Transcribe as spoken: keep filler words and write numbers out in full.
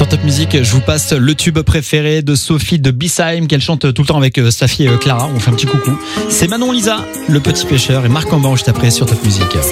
Sur Top Music, je vous passe le tube préféré de Sophie de Bissheim qu'elle chante tout le temps avec sa fille Clara. On fait un petit coucou. C'est Manon Lisa, le petit pêcheur, et Marc Amban juste après sur Top Music.